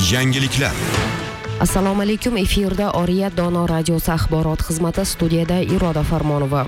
Yangiliklar. Assalomu alaykum, efirda Oriyat Dono radiosi axborot xizmati, studiyada Iroda Farmonova.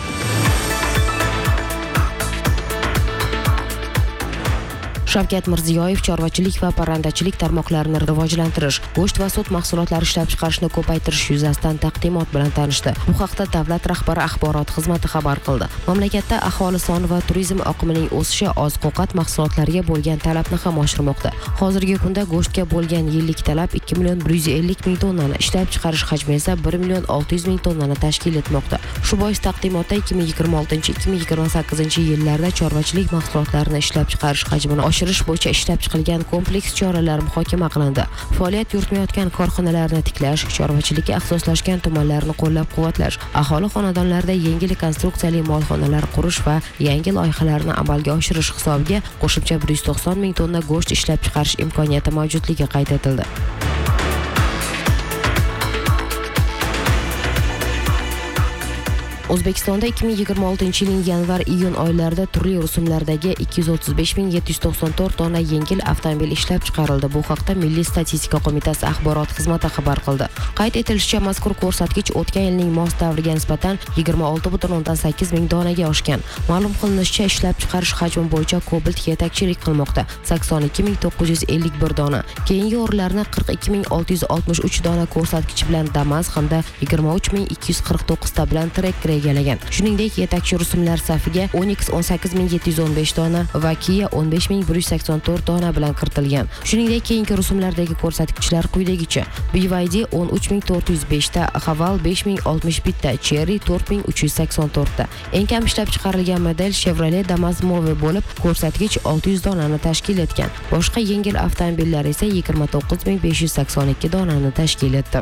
Shavkat Mirziyoyev chorvachilik va parrandachilik tarmoqlarini rivojlantirish, go'sht va sut mahsulotlari ishlab chiqarishni ko'paytirish yuzasidan taqdimot bilan tanishdi. Bu haqda davlat rahbari axborot xizmati xabar qildi. Mamlakatda aholi soni va turizm oqimining o'sishi oziq-ovqat mahsulotlariga bo'lgan talabni ham oshirmoqda. Hozirgi kunda go'shtga bo'lgan yillik talab 2.150.000 tonnani, ishlab chiqarish hajmi esa 1.600.000 tonnani tashkil etmoqda. Shu bois taqdimotda 2026-2028 yillarda chorvachilik mahsulotlarini ishlab chiqarish hajmini oshirish bo'yicha ishlab chiqilgan kompleks choralar muhokama qilindi. Faoliyat yuritmayotgan korxonalarni tiklash, chorvachilikka ixtisoslashgan tumanlarni qo'llab-quvvatlash, aholi xonadonlarida yengil konstruksiyali molxonalar qurish va yangi loyihalarni amalga oshirish hisobiga qo'shimcha 190.000 tonna go'sht ishlab chiqarish imkoniyati mavjudligi qayd etildi. O'zbekistonda 2026-yilning yanvar-iyun oylarida turli rusumlardagi 235.794 tonna yengil avtomobil ishlab chiqarildi. Bu haqda Milliy statistika qo'mitasi axborot xizmati xabar qildi. Qayd etilishicha, mazkur ko'rsatkich o'tgan yilning mos davriga nisbatan 26.8 ming donaga oshgan. Ma'lum qilinishicha, ishlab chiqarish hajmi bo'yicha Cobalt yetakchilik qilmoqda, 82.951 dona. Keyingi o'rinlarni 42.663 dona ko'rsatkich bilan Damas hamda 23.249 ta bilan Tracker egallagan. Shuningdek, yetakchi rusumlar safiga Onyx 18.715 dona va Kia 15.184 dona bilan kiritilgan. Shuningdek, keyingi rusumlardagi ko'rsatkichlar quyidagicha: BYD 13.405 ta, Haval 5.061 ta, Chery 4.384 ta. Eng kam ishlab chiqarilgan model Chevrolet Damas Move bo'lib, ko'rsatkich 600 donani tashkil etgan. Boshqa yengil avtomobillar esa 29.582 donani tashkil etdi.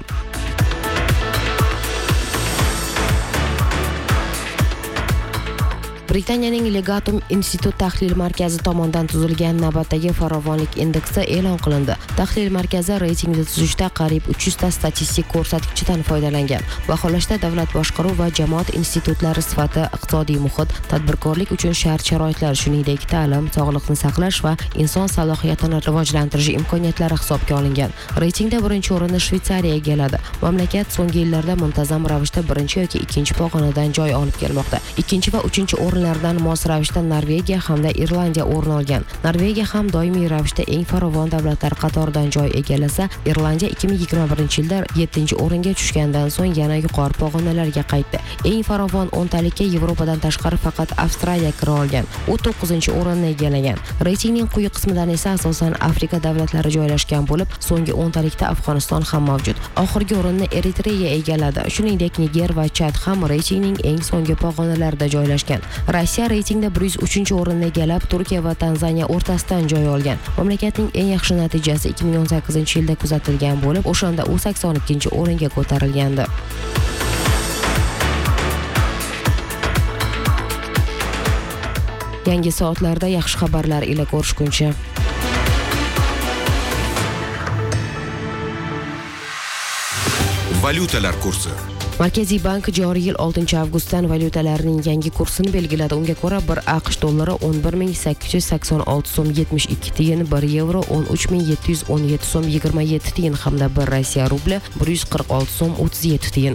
Britaniyaning Legatum institut tahlil markazi tomonidan tuzilgan navbatdagi farovonlik indeksi e'lon qilindi. Tahlil markazi reytingni tuzishda qariyb 300 ta statistik ko'rsatkichdan foydalangan. Baholashda davlat boshqaruv va jamoat institutlari sifati, iqtisodiy muhit, tadbirkorlik uchun shart-sharoitlar, shuningdek ta'lim, sog'liqni saqlash va inson salohiyatini rivojlantirish imkoniyatlari hisobga olingan. Reytingda birinchi o'rinni Shveysariya egalladi. Mamlakat so'nggi yillarda muntazam ravishda birinchi yoki ikkinchi pog'onadan joy olib kelmoqda. Ikkinchi va uchinchi o'rinlardan mos ravishda Norvegiya hamda Irlandiya o'rin olgan. Norvegiya ham doimiy ravishda eng farovon davlatlar qatoridan joy egallasa, Irlandiya 2021-yilda 7-o'ringa tushgandan so'ng yana yuqori pog'onalarga qaytdi. Eng farovon 10 talikka Yevropadan tashqari faqat Avstraliya kira olgan. U 9-o'rinni egallagan. Reytingning quyi qismidan esa asosan Afrika davlatlari joylashgan bo'lib, so'nggi 10 talikda Afg'oniston ham mavjud. Oxirgi o'rinni Eritreya egalladi. Shuningdek, Niger va Chad ham reytingning eng so'nggi pog'onalarida joylashgan. Rossiya reytingda 103-o'rinni egallab, Turkiya va Tanzaniya o'rtasidan joy olgan. Mamlakatning eng yaxshi natijasi 2018-yilda kuzatilgan bo'lib, o'shanda u 82-o'ringa ko'tarilgandi. Yangi soatlarda yaxshi xabarlar ila ko'rishguncha. Valyutalar kursi. Markaziy bank joriy yil 6-avgustdan valyutalarning yangi kursini belgiladi. Unga ko'ra 1 AQSh dollari 11.886 so'm 72 tiyin, 1 yevro 13.717 so'm 27 tiyin hamda 1 Rossiya rubli 146 so'm 37 tiyin.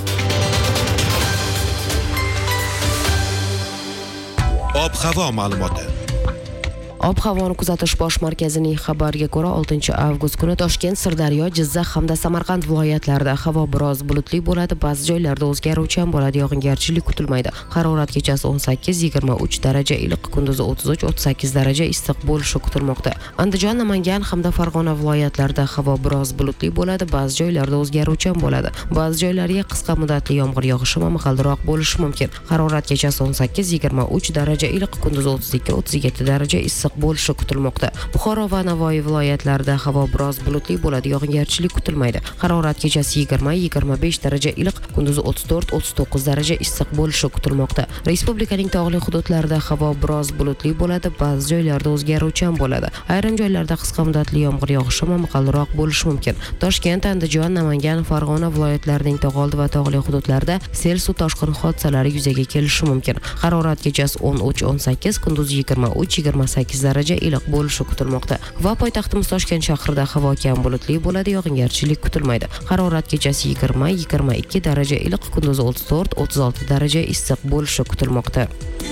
Ob-havo ma'lumoti. Ob-havoni kuzatish bosh markazining xabariga ko'ra 6-avgust kuni Toshkent, Sirdaryo, Jizzax hamda Samarqand viloyatlarida havo biroz bulutli bo'ladi, ba'zi joylarda o'zgaruvchan bo'ladi, yog'ingarchilik kutilmaydi. Harorat kechasi 18-23 daraja iliq, kunduzi 33-38 daraja issiq bo'lishi kutilmoqda. Andijon, Namangan hamda Farg'ona viloyatlarida havo biroz bulutli bo'ladi, ba'zi joylarda o'zgaruvchan bo'ladi. Ba'zi joylarga qisqa muddatli yomg'ir yog'ishi momaqaldiroq bo'lishi mumkin. Harorat kechasi 18-23 daraja iliq, kunduzi 32-37 daraja issiq bo'lishi kutilmoqda. Buxoro va Navoiy viloyatlarida havo biroz bulutli bo'ladi, yog'ingarchilik kutilmaydi. Harorat kechasi 20-25 daraja iliq, kunduzi 34-39 daraja issiq bo'lishi kutilmoqda. Respublikaning tog'li hududlarida havo biroz bulutli bo'ladi, ba'zi joylarda o'zgaruvchan bo'ladi. Ayrim joylarda qisqa muddatli yomg'ir yog'ishi momaqaldiroq bo'lishi mumkin. Toshkent, Andijon, Namangan, Farg'ona viloyatlarining tog'oldi va tog'li hududlarida sel suv toshqin hodisalari yuzaga kelishi mumkin. Harorat kechasi 13-18, kunduzi 23-28 daraja iliq bo'lishi kutilmoqda. Va poytaxtimiz Toshkent shahrida havo kam bulutli bo'ladi, yog'ingarchilik kutilmaydi. Harorat kechasi 20-22 daraja iliq, kunduzi 34-36 daraja issiq bo'lishi kutilmoqda.